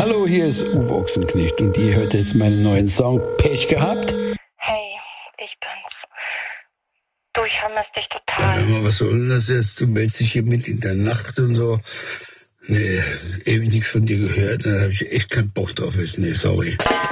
Hallo, hier ist Uwe Ochsenknecht und ihr hört jetzt meinen neuen Song Pech gehabt. Hey, ich bin's. Du, ich vermisse dich Ja, total. hör mal, was soll denn das jetzt? Du meldest dich hier mit in der Nacht und so. Nee, ewig nichts von dir gehört. Da habe ich echt keinen Bock drauf jetzt. Nee, sorry.